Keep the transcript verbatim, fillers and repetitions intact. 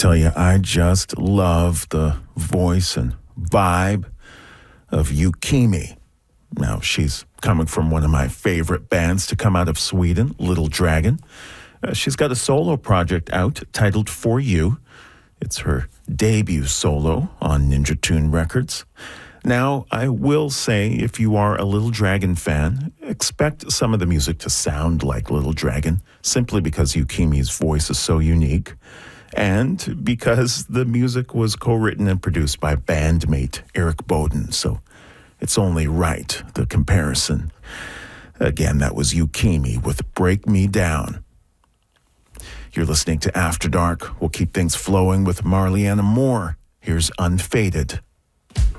tell you, I just love the voice and vibe of Yukimi. Now, she's coming from one of my favorite bands to come out of Sweden, Little Dragon. Uh, she's got a solo project out titled For You. It's her debut solo on Ninja Tune Records. Now, I will say, if you are a Little Dragon fan, expect some of the music to sound like Little Dragon, simply because Yukimi's voice is so unique, and because the music was co-written and produced by bandmate Eric Bowden, so it's only right, the comparison. Again, that was Yukimi with Break Me Down. You're listening to After Dark. We'll keep things flowing with Marliana Moore. Here's Unfaded.